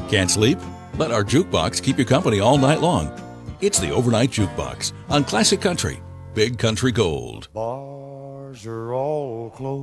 Can't sleep? Let our jukebox keep you company all night long. It's the Overnight Jukebox on Classic Country, Big Country Gold. Bars are all closed.